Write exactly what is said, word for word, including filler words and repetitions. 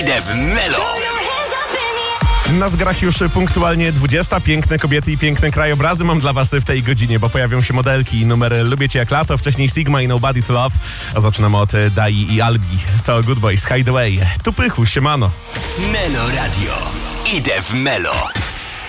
Idę w Melo. Na zgrach już punktualnie dwudziesta. Piękne kobiety i piękne krajobrazy mam dla was w tej godzinie, bo pojawią się modelki. Numer Lubię Cię jak lato, wcześniej Sigma i Nobody to Love, a zaczynamy od Dai i Albi. To Good Boys, Hideaway. Tu Pychu, siemano. Melo Radio. Idę w Melo.